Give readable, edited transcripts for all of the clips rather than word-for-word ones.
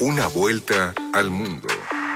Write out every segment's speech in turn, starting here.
Una vuelta al mundo.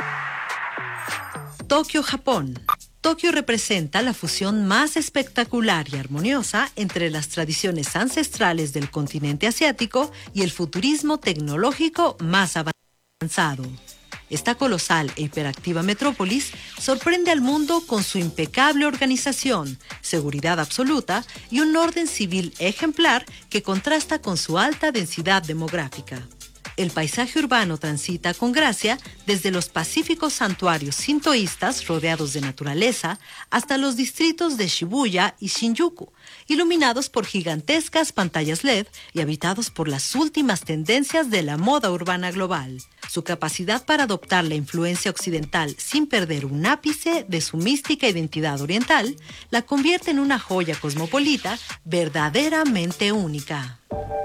Tokio, Japón. Tokio representa la fusión más espectacular y armoniosa entre las tradiciones ancestrales del continente asiático y el futurismo tecnológico más avanzado. Esta colosal e hiperactiva metrópolis sorprende al mundo con su impecable organización, seguridad absoluta y un orden civil ejemplar que contrasta con su alta densidad demográfica. El paisaje urbano transita con gracia desde los pacíficos santuarios sintoístas rodeados de naturaleza hasta los distritos de Shibuya y Shinjuku, iluminados por gigantescas pantallas LED y habitados por las últimas tendencias de la moda urbana global. Su capacidad para adoptar la influencia occidental sin perder un ápice de su mística identidad oriental la convierte en una joya cosmopolita verdaderamente única.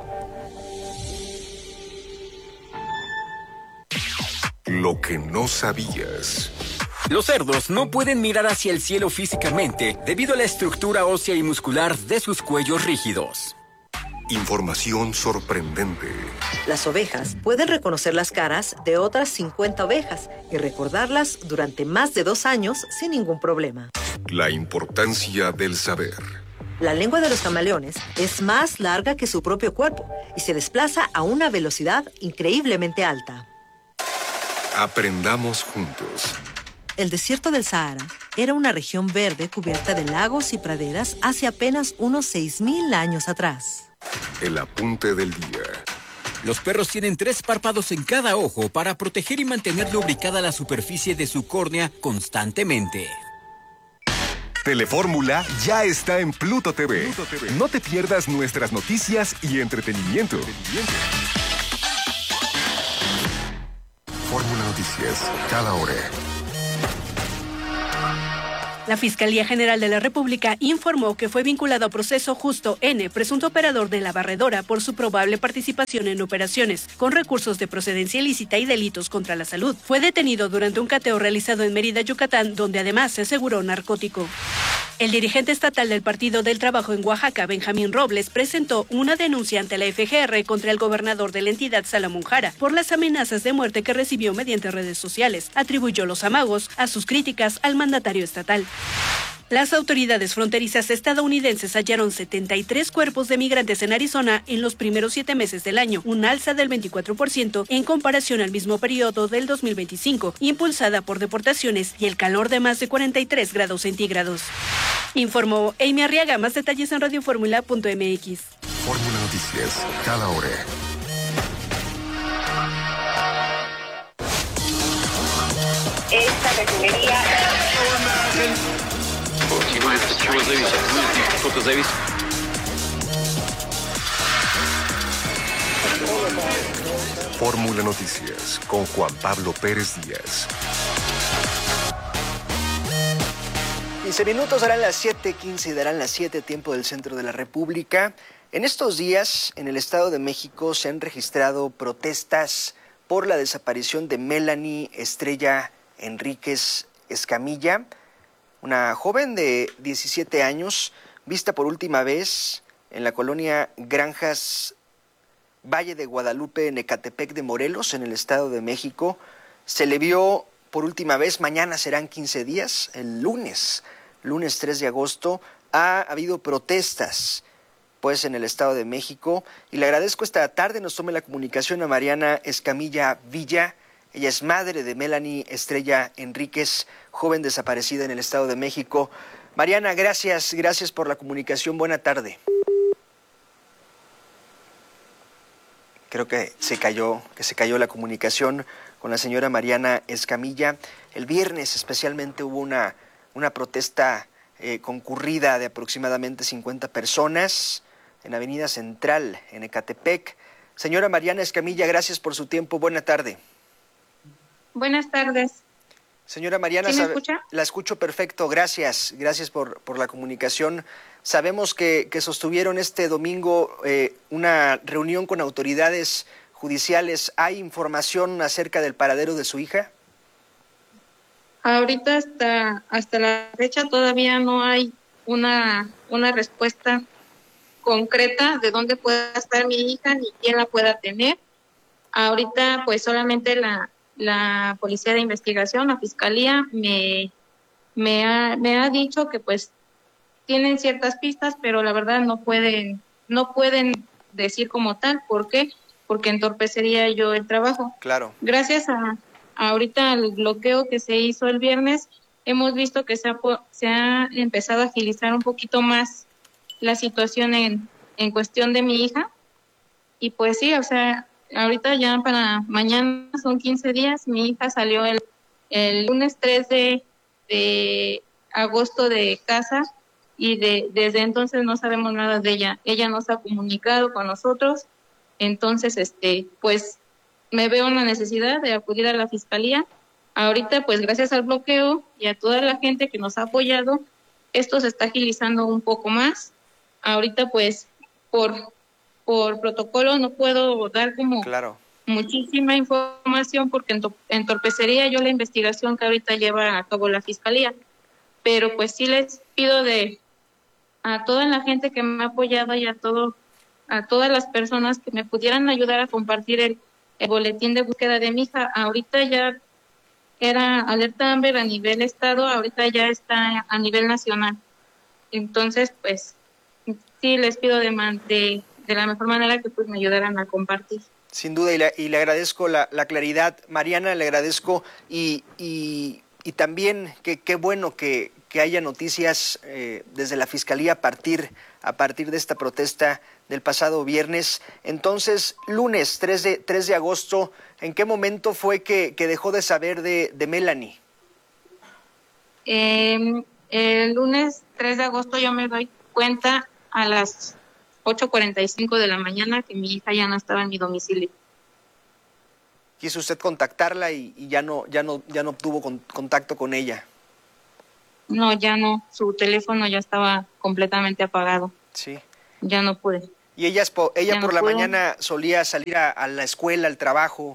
Lo que no sabías. Los cerdos no pueden mirar hacia el cielo físicamente debido a la estructura ósea y muscular de sus cuellos rígidos. Información sorprendente. Las ovejas pueden reconocer las caras de otras 50 ovejas y recordarlas durante más de 2 años sin ningún problema. La importancia del saber. La lengua de los camaleones es más larga que su propio cuerpo y se desplaza a una velocidad increíblemente alta. Aprendamos juntos. El desierto del Sahara era una región verde cubierta de lagos y praderas hace apenas unos 6.000 años atrás. El apunte del día. Los perros tienen 3 párpados en cada ojo para proteger y mantener lubricada la superficie de su córnea constantemente. Telefórmula ya está en Pluto TV. No te pierdas nuestras noticias y entretenimiento. Fórmula Noticias, cada hora. La Fiscalía General de la República informó que fue vinculado a proceso Justo N., presunto operador de la barredora, por su probable participación en operaciones con recursos de procedencia ilícita y delitos contra la salud. Fue detenido durante un cateo realizado en Mérida, Yucatán, donde además se aseguró narcótico. El dirigente estatal del Partido del Trabajo en Oaxaca, Benjamín Robles, presentó una denuncia ante la FGR contra el gobernador de la entidad, Salomón Jara, por las amenazas de muerte que recibió mediante redes sociales. Atribuyó los amagos a sus críticas al mandatario estatal. Las autoridades fronterizas estadounidenses hallaron 73 cuerpos de migrantes en Arizona en los primeros 7 meses del año, un alza del 24% en comparación al mismo periodo del 2025, impulsada por deportaciones y el calor de más de 43 grados centígrados. Informó Amy Arriaga. Más detalles en radioformula.mx. Fórmula Noticias, cada hora. Esta refinería... Fórmula Noticias con Juan Pablo Pérez Díaz. 15 minutos, darán las 7:15 y darán las 7 tiempo del centro de la República. En estos días, en el Estado de México, se han registrado protestas por la desaparición de Melanie Estrella Enríquez Escamilla, una joven de 17 años, vista por última vez en la colonia Granjas Valle de Guadalupe, en Ecatepec de Morelos, en el Estado de México. Se le vio por última vez, mañana serán 15 días, el lunes 3 de agosto, ha habido protestas pues en el Estado de México, y le agradezco esta tarde nos tome la comunicación a Mariana Escamilla Villa. Ella es madre de Melanie Estrella Enríquez, joven desaparecida en el Estado de México. Mariana, gracias por la comunicación. Buena tarde. Creo que se cayó la comunicación con la señora Mariana Escamilla. El viernes especialmente hubo una protesta concurrida de aproximadamente 50 personas en Avenida Central, en Ecatepec. Señora Mariana Escamilla, gracias por su tiempo. Buena tarde. Buenas tardes. Señora Mariana, ¿Sí me escucha? La escucho perfecto. Gracias por la comunicación. Sabemos que sostuvieron este domingo una reunión con autoridades judiciales. ¿Hay información acerca del paradero de su hija? Ahorita hasta la fecha todavía no hay una respuesta concreta de dónde pueda estar mi hija ni quién la pueda tener. Ahorita pues solamente la Policía de Investigación, la Fiscalía, me ha dicho que pues tienen ciertas pistas, pero la verdad no pueden decir como tal. ¿Por qué? Porque entorpecería yo el trabajo. Claro. Gracias a ahorita al bloqueo que se hizo el viernes, hemos visto que se ha empezado a agilizar un poquito más la situación en cuestión de mi hija. Y pues sí, o sea, ahorita ya para mañana son 15 días. Mi hija salió el lunes 3 de agosto de casa y desde entonces no sabemos nada de ella. Ella no se ha comunicado con nosotros. Entonces, pues me veo en la necesidad de acudir a la Fiscalía. Ahorita, pues gracias al bloqueo y a toda la gente que nos ha apoyado, esto se está agilizando un poco más. Ahorita, pues, por protocolo no puedo dar como muchísima información porque entorpecería yo la investigación que ahorita lleva a cabo la Fiscalía. Pero pues sí les pido a toda la gente que me ha apoyado y a todas las personas que me pudieran ayudar a compartir el boletín de búsqueda de mi hija. Ahorita ya era alerta Amber a nivel estado, ahorita ya está a nivel nacional. Entonces, pues sí les pido de la mejor manera que pues me ayudaran a compartir. Sin duda, y le agradezco la claridad, Mariana, le agradezco y también qué bueno que haya noticias desde la Fiscalía a partir de esta protesta del pasado viernes. Entonces, lunes 3 de agosto, ¿en qué momento fue que dejó de saber de Melanie? El lunes 3 de agosto yo me doy cuenta a las 8:45 de la mañana que mi hija ya no estaba en mi domicilio. Quiso usted contactarla y ya no obtuvo contacto con ella. No, ya no, su teléfono ya estaba completamente apagado. Sí. Ya no pude. ¿Y ella por la mañana solía salir a la escuela, al trabajo?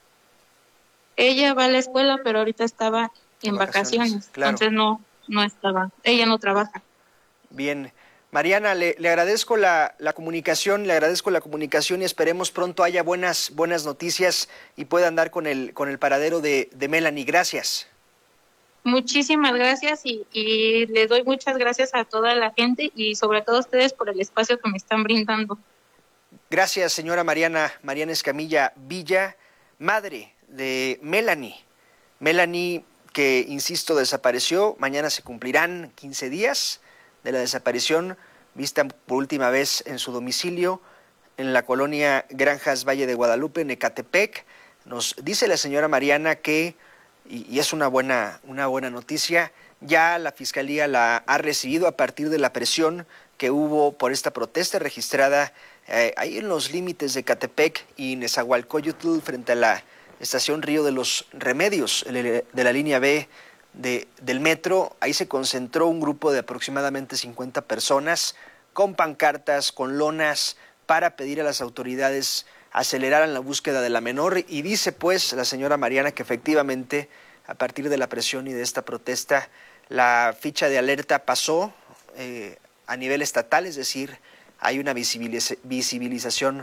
Ella va a la escuela, pero ahorita estaba en vacaciones. Claro. Entonces no estaba, ella no trabaja. Bien. Mariana, le agradezco la comunicación, y esperemos pronto haya buenas noticias y puedan dar con el paradero de Melanie. Gracias. Muchísimas gracias y le doy muchas gracias a toda la gente y sobre todo a ustedes por el espacio que me están brindando. Gracias, señora Mariana Escamilla Villa, madre de Melanie. Melanie, que, insisto, desapareció. Mañana se cumplirán 15 días de la desaparición, vista por última vez en su domicilio en la colonia Granjas Valle de Guadalupe, en Ecatepec. Nos dice la señora Mariana que, y es una buena noticia, ya la Fiscalía la ha recibido a partir de la presión que hubo por esta protesta registrada ahí en los límites de Ecatepec y Nezahualcóyotl, frente a la estación Río de los Remedios de la línea B del metro. Ahí se concentró un grupo de aproximadamente 50 personas con pancartas, con lonas, para pedir a las autoridades aceleraran la búsqueda de la menor. Y dice pues la señora Mariana que efectivamente a partir de la presión y de esta protesta la ficha de alerta pasó a nivel estatal, es decir, hay una visibilización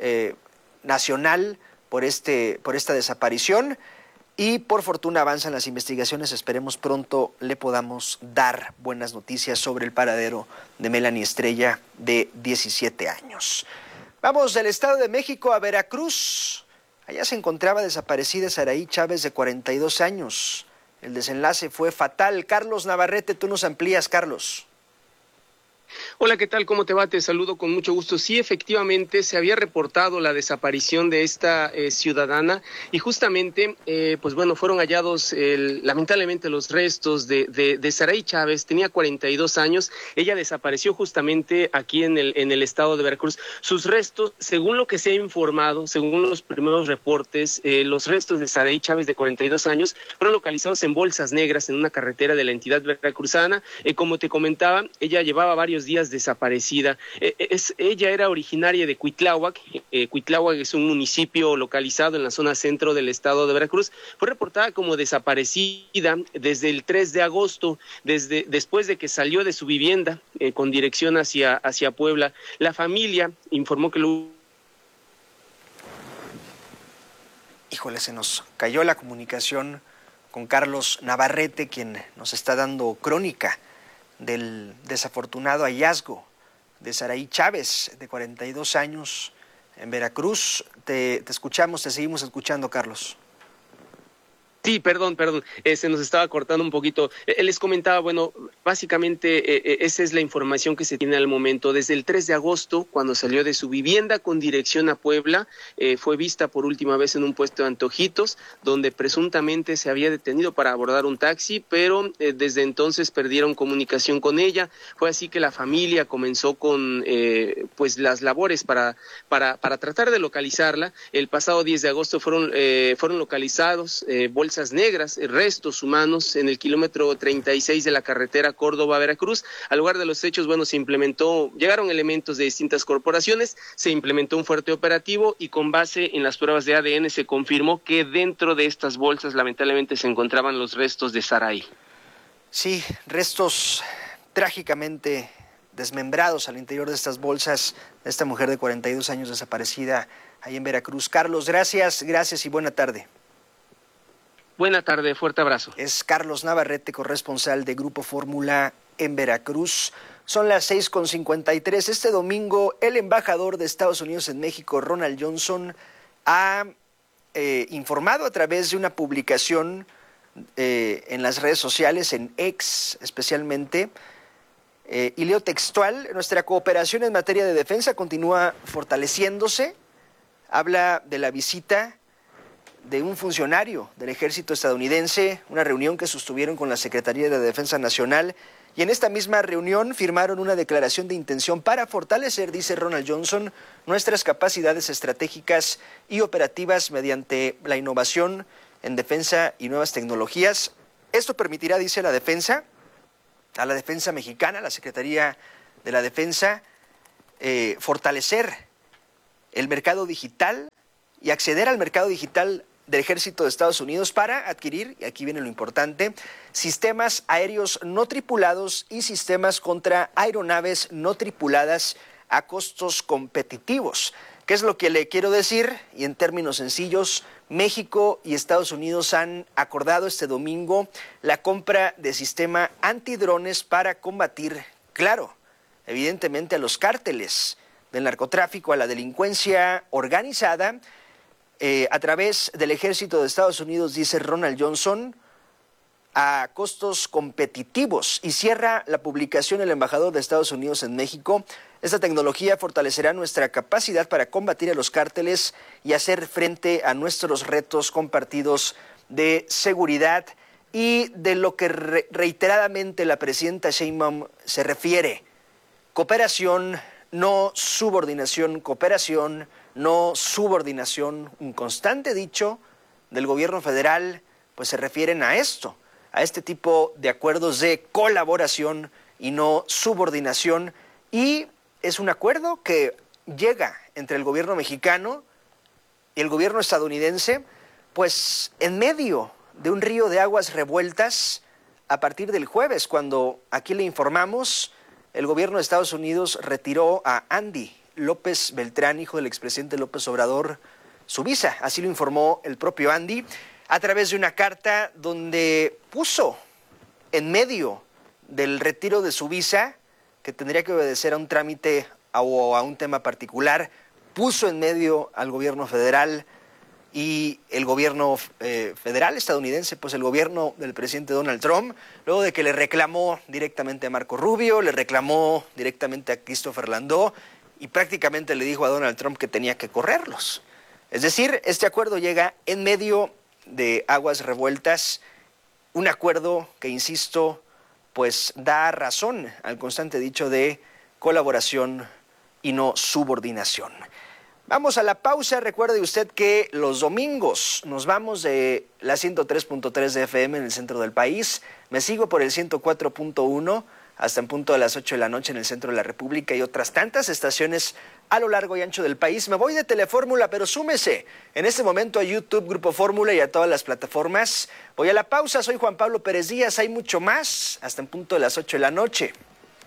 nacional por esta desaparición. Y por fortuna avanzan las investigaciones, esperemos pronto le podamos dar buenas noticias sobre el paradero de Melanie Estrella, de 17 años. Vamos del Estado de México a Veracruz. Allá se encontraba desaparecida Saraí Chávez, de 42 años. El desenlace fue fatal. Carlos Navarrete, tú nos amplías, Carlos. Hola, ¿qué tal? ¿Cómo te va? Te saludo con mucho gusto. Sí, efectivamente, se había reportado la desaparición de esta ciudadana y justamente, pues bueno, fueron hallados lamentablemente los restos de Saraí Chávez. Tenía 42 años. Ella desapareció justamente aquí en el estado de Veracruz. Sus restos, según lo que se ha informado, según los primeros reportes, los restos de Saraí Chávez, de 42 años, fueron localizados en bolsas negras en una carretera de la entidad veracruzana. Como te comentaba, ella llevaba varios días desaparecida. Ella era originaria de Cuitláhuac. Cuitláhuac es un municipio localizado en la zona centro del estado de Veracruz. Fue reportada como desaparecida desde el 3 de agosto, después de que salió de su vivienda con dirección hacia Puebla. La familia informó que híjole, se nos cayó la comunicación con Carlos Navarrete, quien nos está dando crónica del desafortunado hallazgo de Saraí Chávez, de 42 años, en Veracruz. Te escuchamos, te seguimos escuchando, Carlos. Sí, perdón, se nos estaba cortando un poquito. Les comentaba, bueno, básicamente esa es la información que se tiene al momento. Desde el 3 de agosto, cuando salió de su vivienda con dirección a Puebla, fue vista por última vez en un puesto de antojitos, donde presuntamente se había detenido para abordar un taxi, pero desde entonces perdieron comunicación con ella. Fue así que la familia comenzó con pues las labores para tratar de localizarla. El pasado 10 de agosto fueron localizados bolsas negras, restos humanos en el kilómetro 36 de la carretera Córdoba-Veracruz. Al lugar de los hechos, bueno, llegaron elementos de distintas corporaciones, se implementó un fuerte operativo y con base en las pruebas de ADN se confirmó que dentro de estas bolsas lamentablemente se encontraban los restos de Saraí. Sí, restos trágicamente desmembrados al interior de estas bolsas de esta mujer de 42 años desaparecida ahí en Veracruz. Carlos, gracias y buena tarde. Buena tarde, fuerte abrazo. Es Carlos Navarrete, corresponsal de Grupo Fórmula en Veracruz. Son las 6:53. Este domingo, el embajador de Estados Unidos en México, Ronald Johnson, ha informado a través de una publicación en las redes sociales, en X especialmente, y leo textual: nuestra cooperación en materia de defensa continúa fortaleciéndose. Habla de la visita de un funcionario del ejército estadounidense, una reunión que sostuvieron con la Secretaría de Defensa Nacional, y en esta misma reunión firmaron una declaración de intención para fortalecer, dice Ronald Johnson, nuestras capacidades estratégicas y operativas mediante la innovación en defensa y nuevas tecnologías. Esto permitirá, dice, a la defensa mexicana, la Secretaría de la Defensa, fortalecer el mercado digital y acceder al mercado digital del Ejército de Estados Unidos para adquirir, y aquí viene lo importante, sistemas aéreos no tripulados y sistemas contra aeronaves no tripuladas a costos competitivos. ¿Qué es lo que le quiero decir? Y en términos sencillos, México y Estados Unidos han acordado este domingo la compra de sistema antidrones para combatir, claro, evidentemente a los cárteles del narcotráfico, a la delincuencia organizada, a través del Ejército de Estados Unidos, dice Ronald Johnson, a costos competitivos. Y cierra la publicación el embajador de Estados Unidos en México: esta tecnología fortalecerá nuestra capacidad para combatir a los cárteles y hacer frente a nuestros retos compartidos de seguridad. Y de lo que reiteradamente la presidenta Sheinbaum se refiere: cooperación, no subordinación, cooperación, no subordinación. Un constante dicho del gobierno federal, pues se refieren a esto, a este tipo de acuerdos de colaboración y no subordinación. Y es un acuerdo que llega entre el gobierno mexicano y el gobierno estadounidense, pues en medio de un río de aguas revueltas a partir del jueves, cuando aquí le informamos, el gobierno de Estados Unidos retiró a Andy López Beltrán, hijo del expresidente López Obrador, su visa. Así lo informó el propio Andy a través de una carta donde puso en medio del retiro de su visa, que tendría que obedecer a un trámite o a un tema particular, puso en medio al gobierno federal y el gobierno federal estadounidense, pues el gobierno del presidente Donald Trump, luego de que le reclamó directamente a Marco Rubio, le reclamó directamente a Christopher Landó y prácticamente le dijo a Donald Trump que tenía que correrlos. Es decir, este acuerdo llega en medio de aguas revueltas, un acuerdo que, insisto, pues da razón al constante dicho de colaboración y no subordinación. Vamos a la pausa. Recuerde usted que los domingos nos vamos de la 103.3 de FM en el centro del país. Me sigo por el 104.1 hasta en punto de las 8 de la noche en el centro de la República y otras tantas estaciones a lo largo y ancho del país. Me voy de Telefórmula, pero súmese en este momento a YouTube, Grupo Fórmula y a todas las plataformas. Voy a la pausa. Soy Juan Pablo Pérez Díaz. Hay mucho más hasta en punto de las 8 de la noche.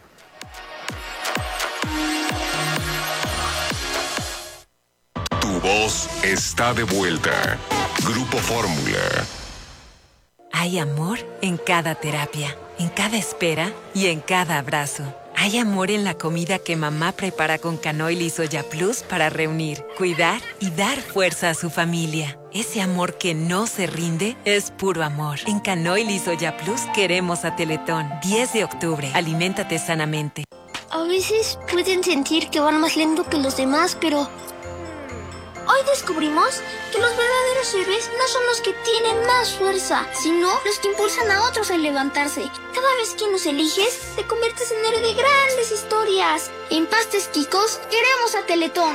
Tu voz está de vuelta. Grupo Fórmula. Hay amor en cada terapia, en cada espera y en cada abrazo. Hay amor en la comida que mamá prepara con canoil y soya plus para reunir, cuidar y dar fuerza a su familia. Ese amor que no se rinde es puro amor. En canoil y soya plus queremos a Teletón. 10 de octubre. Aliméntate sanamente. A veces pueden sentir que van más lento que los demás, pero hoy descubrimos que los verdaderos héroes no son los que tienen más fuerza, sino los que impulsan a otros a levantarse. Cada vez que nos eliges, te conviertes en héroe de grandes historias. En Pastes Quicos, queremos a Teletón.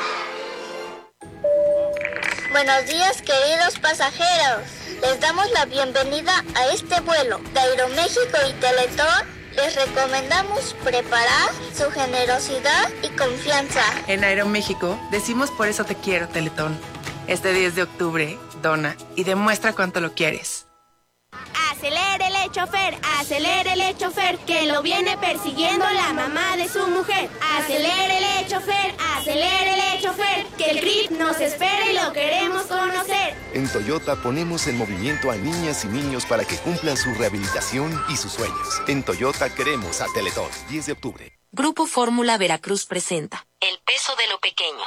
Buenos días, queridos pasajeros. Les damos la bienvenida a este vuelo de Aeroméxico y Teletón. Les recomendamos preparar su generosidad y confianza. En Aeroméxico decimos por eso te quiero, Teletón. Este 10 de octubre, dona y demuestra cuánto lo quieres. Acelérele, chofer, que lo viene persiguiendo la mamá de su mujer. Acelérele, chofer, que el trip nos espera y lo queremos conocer. En Toyota ponemos en movimiento a niñas y niños para que cumplan su rehabilitación y sus sueños. En Toyota queremos a Teletón. 10 de octubre. Grupo Fórmula Veracruz presenta El peso de lo pequeño.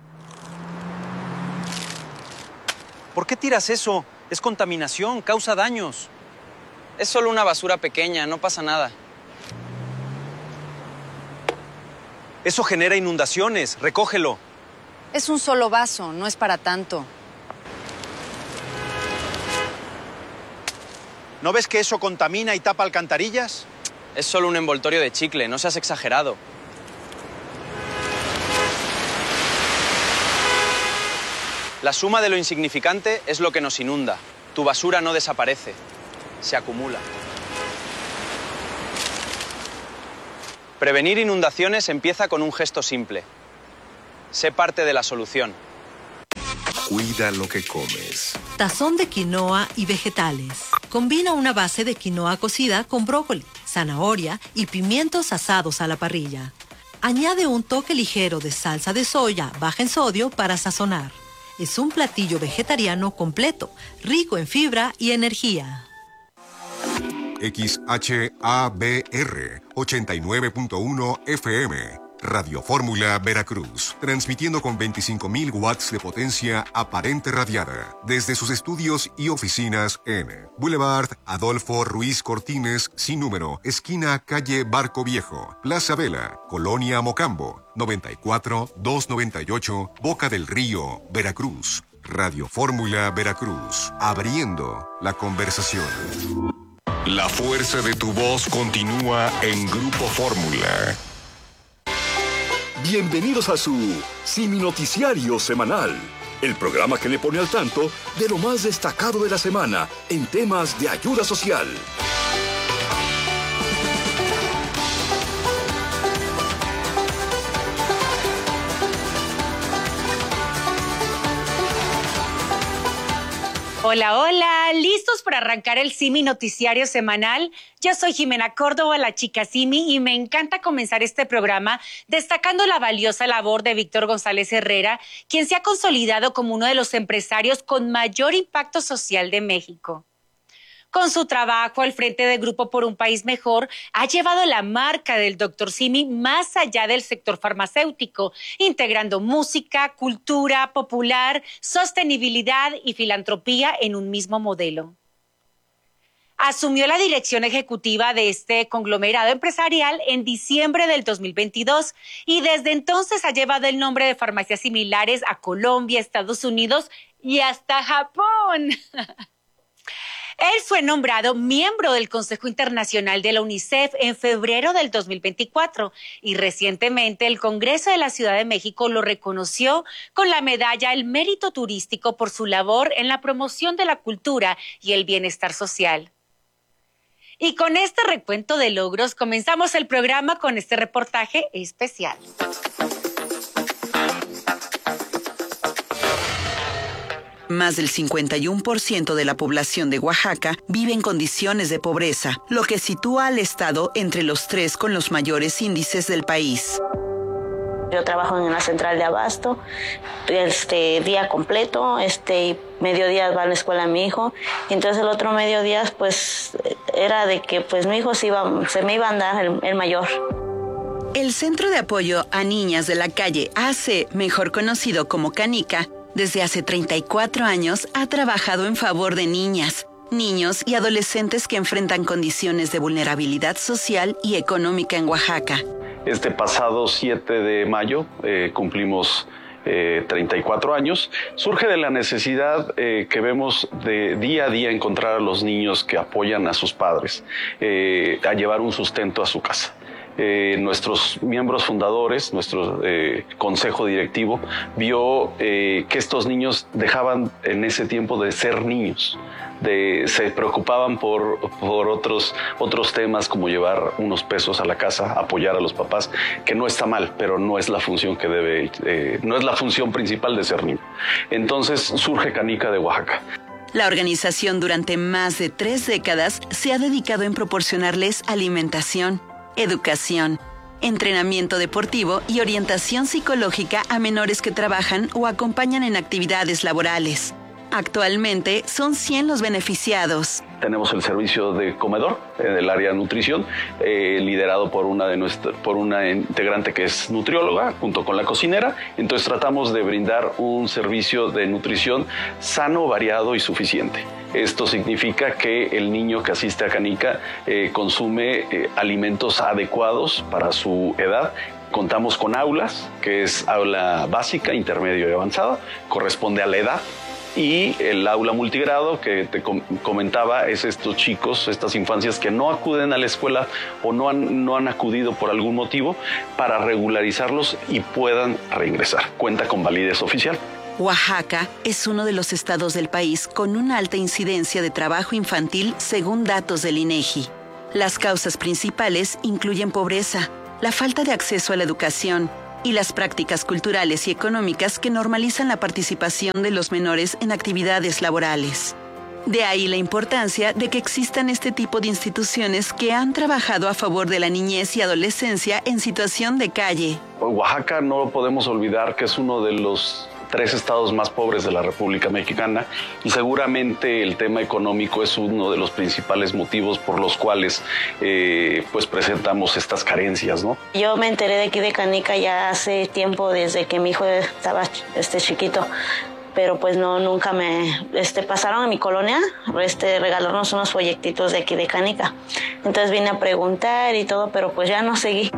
¿Por qué tiras eso? Es contaminación, causa daños. Es solo una basura pequeña, no pasa nada. Eso genera inundaciones, recógelo. Es un solo vaso, no es para tanto. ¿No ves que eso contamina y tapa alcantarillas? Es solo un envoltorio de chicle, no seas exagerado. La suma de lo insignificante es lo que nos inunda. Tu basura no desaparece, se acumula. Prevenir inundaciones empieza con un gesto simple. Sé parte de la solución. Cuida lo que comes. Tazón de quinoa y vegetales. Combina una base de quinoa cocida con brócoli, zanahoria y pimientos asados a la parrilla. Añade un toque ligero de salsa de soya baja en sodio para sazonar. Es un platillo vegetariano completo, rico en fibra y energía. XHABR 89.1 FM. Radio Fórmula Veracruz. Transmitiendo con 25.000 watts de potencia aparente radiada. Desde sus estudios y oficinas en Boulevard Adolfo Ruiz Cortines, sin número, esquina calle Barco Viejo, Plaza Vela, Colonia Mocambo, 94-298, Boca del Río, Veracruz. Radio Fórmula Veracruz. Abriendo la conversación. La fuerza de tu voz continúa en Grupo Fórmula. Bienvenidos a su Simi Noticiario Semanal, el programa que le pone al tanto de lo más destacado de la semana en temas de ayuda social. Hola, hola, ¿listos para arrancar el Simi Noticiario Semanal? Yo soy Jimena Córdoba, la chica Simi, y me encanta comenzar este programa destacando la valiosa labor de Víctor González Herrera, quien se ha consolidado como uno de los empresarios con mayor impacto social de México. Con su trabajo al frente del Grupo por un País Mejor, ha llevado la marca del Dr. Simi más allá del sector farmacéutico, integrando música, cultura popular, sostenibilidad y filantropía en un mismo modelo. Asumió la dirección ejecutiva de este conglomerado empresarial en diciembre del 2022 y desde entonces ha llevado el nombre de farmacias similares a Colombia, Estados Unidos y hasta Japón. Él fue nombrado miembro del Consejo Internacional de la UNICEF en febrero del 2024 y recientemente el Congreso de la Ciudad de México lo reconoció con la medalla al mérito turístico por su labor en la promoción de la cultura y el bienestar social. Y con este recuento de logros comenzamos el programa con este reportaje especial. Más del 51% de la población de Oaxaca vive en condiciones de pobreza, lo que sitúa al estado entre los 3 con los mayores índices del país. Yo trabajo en la central de abasto, día completo, mediodía va a la escuela mi hijo, y entonces el otro mediodía pues era de que pues mi hijo se me iba a andar el mayor. El Centro de Apoyo a Niñas de la Calle AC, mejor conocido como Canica, desde hace 34 años ha trabajado en favor de niñas, niños y adolescentes que enfrentan condiciones de vulnerabilidad social y económica en Oaxaca. Este pasado 7 de mayo cumplimos 34 años. Surge de la necesidad que vemos de día a día encontrar a los niños que apoyan a sus padres a llevar un sustento a su casa. Nuestros miembros fundadores, nuestro consejo directivo, vio que estos niños dejaban en ese tiempo de ser niños. Se preocupaban por otros temas como llevar unos pesos a la casa, apoyar a los papás, que no está mal, pero no es la función no es la función principal de ser niño. Entonces surge Canica de Oaxaca. La organización durante más de 3 décadas se ha dedicado en proporcionarles alimentación, educación, entrenamiento deportivo y orientación psicológica a menores que trabajan o acompañan en actividades laborales. Actualmente son 100 los beneficiados. Tenemos el servicio de comedor en el área de nutrición, liderado por una integrante que es nutrióloga, junto con la cocinera. Entonces tratamos de brindar un servicio de nutrición sano, variado y suficiente. Esto significa que el niño que asiste a Canica consume alimentos adecuados para su edad. Contamos con aulas, que es aula básica, intermedio y avanzada, corresponde a la edad. Y el aula multigrado que te comentaba es estos chicos, estas infancias que no acuden a la escuela o no han acudido por algún motivo, para regularizarlos y puedan reingresar. Cuenta con validez oficial. Oaxaca es uno de los estados del país con una alta incidencia de trabajo infantil según datos del INEGI. Las causas principales incluyen pobreza, la falta de acceso a la educación, y las prácticas culturales y económicas que normalizan la participación de los menores en actividades laborales. De ahí la importancia de que existan este tipo de instituciones que han trabajado a favor de la niñez y adolescencia en situación de calle. Oaxaca no lo podemos olvidar que es uno de los 3 estados más pobres de la República Mexicana, y seguramente el tema económico es uno de los principales motivos por los cuales pues presentamos estas carencias, ¿no? Yo me enteré de aquí de Canica ya hace tiempo, desde que mi hijo estaba chiquito, pero pues no, nunca pasaron a mi colonia, regalarnos unos proyectitos de aquí de Canica. Entonces vine a preguntar y todo, pero pues ya no seguí.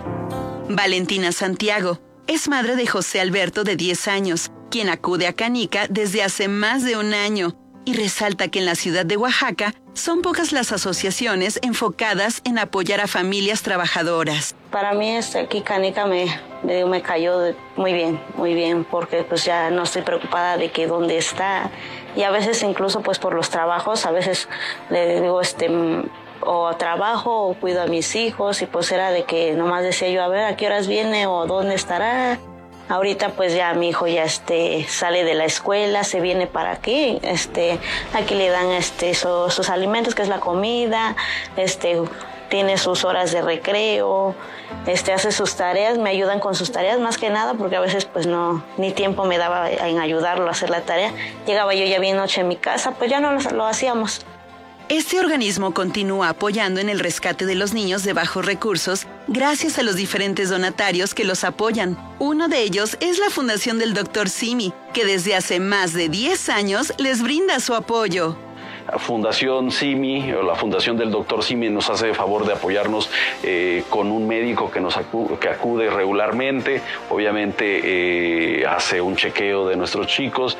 Valentina Santiago es madre de José Alberto, de 10 años, quien acude a Canica desde hace más de un año, y resalta que en la ciudad de Oaxaca son pocas las asociaciones enfocadas en apoyar a familias trabajadoras. Para mí aquí Canica me cayó muy bien, porque pues ya no estoy preocupada de que dónde está, y a veces incluso pues por los trabajos, a veces le digo o trabajo o cuido a mis hijos, y pues era de que nomás decía yo, a ver a qué horas viene o dónde estará. Ahorita pues ya mi hijo ya sale de la escuela, se viene para aquí, aquí le dan sus alimentos, que es la comida, tiene sus horas de recreo, hace sus tareas, me ayudan con sus tareas más que nada, porque a veces pues no, ni tiempo me daba en ayudarlo a hacer la tarea. Llegaba yo ya bien noche en mi casa, pues ya no lo hacíamos. Este organismo continúa apoyando en el rescate de los niños de bajos recursos gracias a los diferentes donatarios que los apoyan. Uno de ellos es la Fundación del Dr. Simi, que desde hace más de 10 años les brinda su apoyo. La Fundación Simi, o la Fundación del Dr. Simi, nos hace el favor de apoyarnos con un médico que acude regularmente. Obviamente hace un chequeo de nuestros chicos.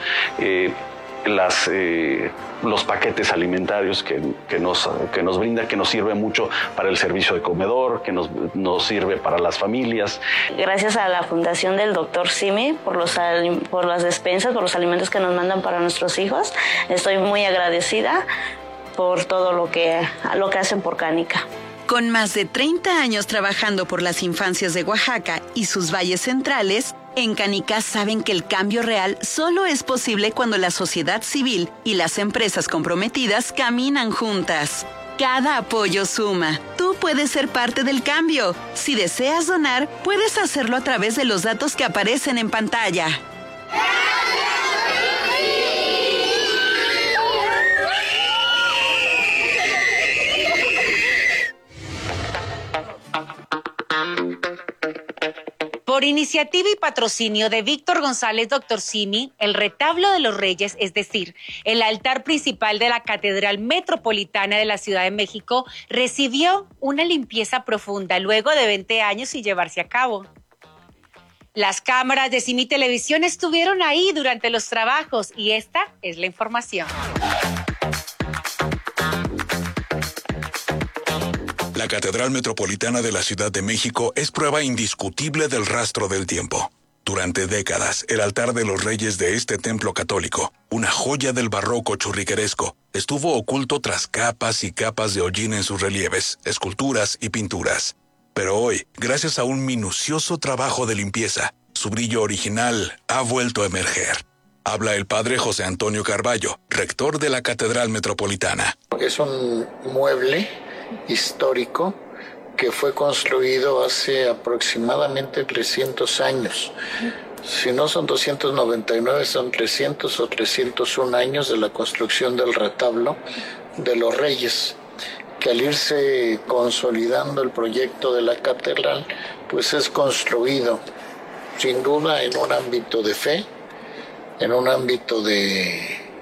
Los paquetes alimentarios que nos brinda, que nos sirve mucho para el servicio de comedor, que nos sirve para las familias. Gracias a la Fundación del Dr. Simi por las despensas, por los alimentos que nos mandan para nuestros hijos. Estoy muy agradecida por todo lo que hacen por Canica. Con más de 30 años trabajando por las infancias de Oaxaca y sus valles centrales, en Canica saben que el cambio real solo es posible cuando la sociedad civil y las empresas comprometidas caminan juntas. Cada apoyo suma. Tú puedes ser parte del cambio. Si deseas donar, puedes hacerlo a través de los datos que aparecen en pantalla. Por iniciativa y patrocinio de Víctor González, Dr. Simi, el retablo de los Reyes, es decir, el altar principal de la Catedral Metropolitana de la Ciudad de México, recibió una limpieza profunda luego de 20 años sin llevarse a cabo. Las cámaras de Simi Televisión estuvieron ahí durante los trabajos y esta es la información. La Catedral Metropolitana de la Ciudad de México es prueba indiscutible del rastro del tiempo. Durante décadas, el altar de los reyes de este templo católico, una joya del barroco churrigueresco, estuvo oculto tras capas y capas de hollín en sus relieves, esculturas y pinturas. Pero hoy, gracias a un minucioso trabajo de limpieza, su brillo original ha vuelto a emerger. Habla el padre José Antonio Carballo, rector de la Catedral Metropolitana. Es un mueble histórico que fue construido hace aproximadamente 300 años. Si no son 299, son 300 o 301 años de la construcción del retablo de los Reyes, que al irse consolidando el proyecto de la catedral, pues es construido sin duda en un ámbito de fe, en un ámbito de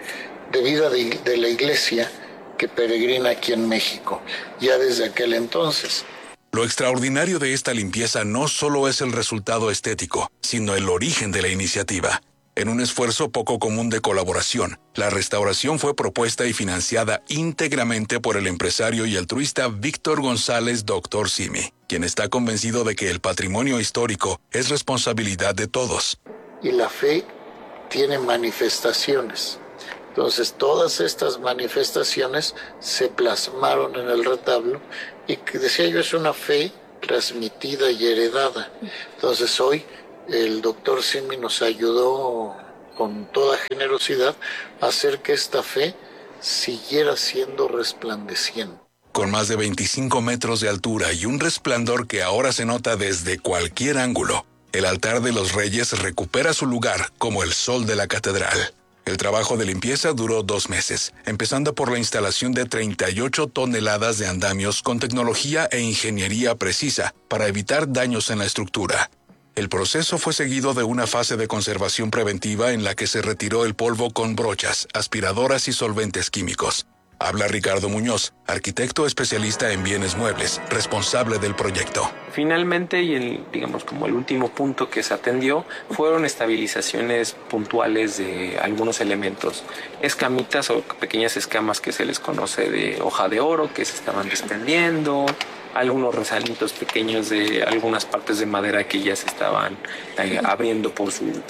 vida de la Iglesia que peregrina aquí en México, ya desde aquel entonces. Lo extraordinario de esta limpieza no solo es el resultado estético, sino el origen de la iniciativa. En un esfuerzo poco común de colaboración, la restauración fue propuesta y financiada íntegramente por el empresario y altruista Víctor González, Dr. Simi, quien está convencido de que el patrimonio histórico es responsabilidad de todos. Y la fe tiene manifestaciones. Entonces, todas estas manifestaciones se plasmaron en el retablo y, que decía yo, es una fe transmitida y heredada. Entonces, hoy el doctor Simi nos ayudó con toda generosidad a hacer que esta fe siguiera siendo resplandeciente. Con más de 25 metros de altura y un resplandor que ahora se nota desde cualquier ángulo, el altar de los Reyes recupera su lugar como el sol de la catedral. El trabajo de limpieza duró 2 meses, empezando por la instalación de 38 toneladas de andamios con tecnología e ingeniería precisa para evitar daños en la estructura. El proceso fue seguido de una fase de conservación preventiva en la que se retiró el polvo con brochas, aspiradoras y solventes químicos. Habla Ricardo Muñoz, arquitecto especialista en bienes muebles, responsable del proyecto. Finalmente, y como el último punto que se atendió, fueron estabilizaciones puntuales de algunos elementos. Escamitas o pequeñas escamas que se les conoce de hoja de oro, que se estaban desprendiendo, algunos resalitos pequeños de algunas partes de madera que ya se estaban abriendo por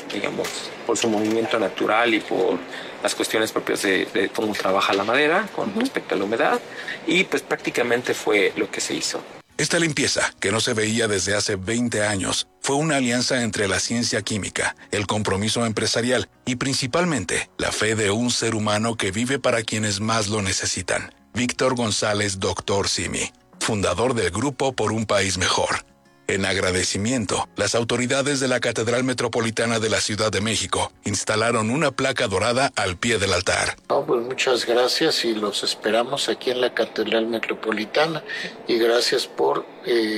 su movimiento natural y por las cuestiones propias de cómo trabaja la madera con respecto a la humedad, y pues prácticamente fue lo que se hizo. Esta limpieza, que no se veía desde hace 20 años, fue una alianza entre la ciencia química, el compromiso empresarial y principalmente la fe de un ser humano que vive para quienes más lo necesitan. Víctor González, Dr. Simi, fundador del grupo Por un País Mejor. En agradecimiento, las autoridades de la Catedral Metropolitana de la Ciudad de México instalaron una placa dorada al pie del altar. Pues muchas gracias y los esperamos aquí en la Catedral Metropolitana, y gracias por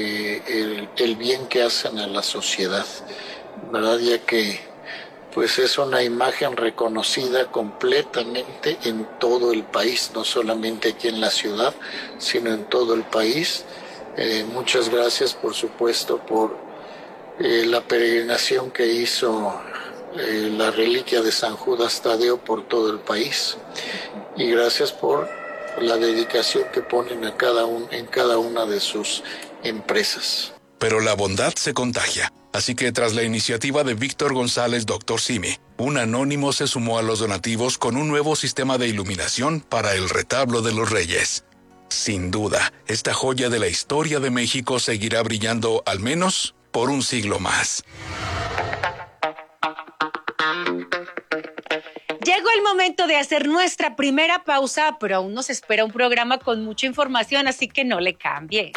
el bien que hacen a la sociedad, ¿verdad? Ya que pues es una imagen reconocida completamente en todo el país, no solamente aquí en la ciudad, sino en todo el país. Muchas gracias, por supuesto, por la peregrinación que hizo la reliquia de San Judas Tadeo por todo el país, y gracias por la dedicación que ponen en cada una de sus empresas. Pero la bondad se contagia, así que tras la iniciativa de Víctor González, Dr. Simi, un anónimo se sumó a los donativos con un nuevo sistema de iluminación para el retablo de los Reyes. Sin duda, esta joya de la historia de México seguirá brillando al menos por un siglo más. Llegó el momento de hacer nuestra primera pausa, pero aún nos espera un programa con mucha información, así que no le cambie.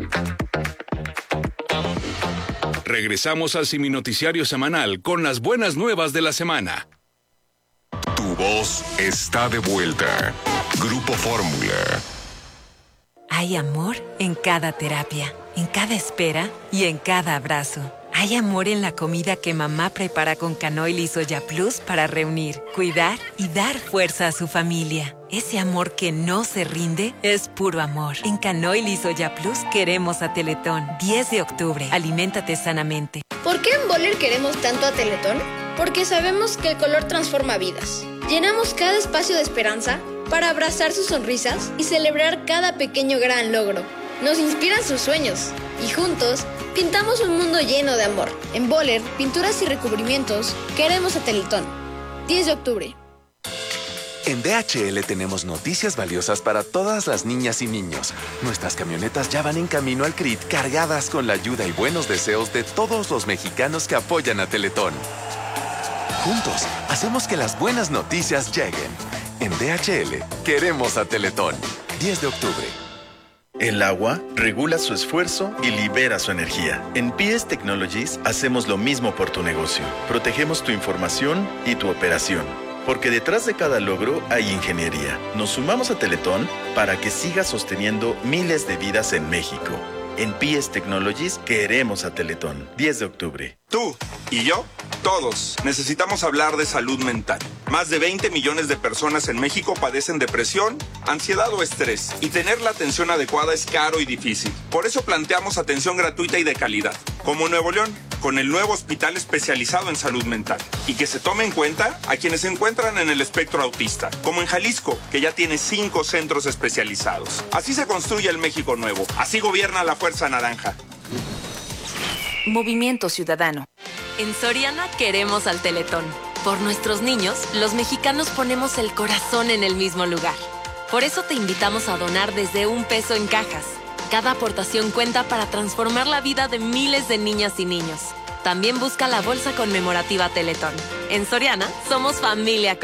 Regresamos al Siminoticiario semanal con las buenas nuevas de la semana. Tu voz está de vuelta. Grupo Fórmula. Hay amor en cada terapia, en cada espera y en cada abrazo. Hay amor en la comida que mamá prepara con Canoil y Soya Plus para reunir, cuidar y dar fuerza a su familia. Ese amor que no se rinde es puro amor. En Canoil y Soya Plus queremos a Teletón. 10 de octubre. Aliméntate sanamente. ¿Por qué en Boller queremos tanto a Teletón? Porque sabemos que el color transforma vidas. Llenamos cada espacio de esperanza para abrazar sus sonrisas y celebrar cada pequeño gran logro. Nos inspiran sus sueños y juntos pintamos un mundo lleno de amor. En Boller, pinturas y recubrimientos, queremos a Teletón. 10 de octubre. En DHL tenemos noticias valiosas para todas las niñas y niños. Nuestras camionetas ya van en camino al CRIT cargadas con la ayuda y buenos deseos de todos los mexicanos que apoyan a Teletón. Juntos, hacemos que las buenas noticias lleguen. En DHL, queremos a Teletón. 10 de octubre. El agua regula su esfuerzo y libera su energía. En PS Technologies hacemos lo mismo por tu negocio. Protegemos tu información y tu operación. Porque detrás de cada logro hay ingeniería. Nos sumamos a Teletón para que siga sosteniendo miles de vidas en México. En PS Technologies queremos a Teletón. 10 de octubre. Tú y yo, todos, necesitamos hablar de salud mental. Más de 20 millones de personas en México padecen depresión, ansiedad o estrés. Y tener la atención adecuada es caro y difícil. Por eso planteamos atención gratuita y de calidad. Como Nuevo León, con el nuevo hospital especializado en salud mental. Y que se tome en cuenta a quienes se encuentran en el espectro autista. Como en Jalisco, que ya tiene 5 centros especializados. Así se construye el México nuevo. Así gobierna la Fuerza Naranja. Movimiento Ciudadano. En Soriana queremos al Teletón. Por nuestros niños, los mexicanos ponemos el corazón en el mismo lugar. Por eso te invitamos a donar desde $1 en cajas. Cada aportación cuenta para transformar la vida de miles de niñas y niños. También busca la bolsa conmemorativa Teletón. En Soriana, somos familia.